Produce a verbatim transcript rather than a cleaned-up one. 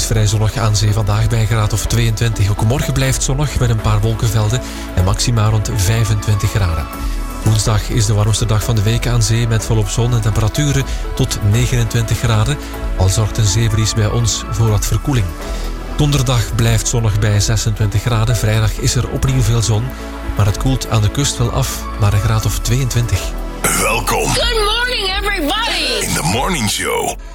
is vrij zonnig aan zee vandaag bij een graad of tweeëntwintig. Ook morgen blijft zonnig met een paar wolkenvelden en maxima rond vijfentwintig graden. Woensdag is de warmste dag van de week aan zee met volop zon en temperaturen tot negenentwintig graden. Al zorgt een zeebries bij ons voor wat verkoeling. Donderdag blijft zonnig bij zesentwintig graden. Vrijdag is er opnieuw veel zon, maar het koelt aan de kust wel af naar een graad of tweeëntwintig. Welkom. Good morning, everybody. In the Morning Show.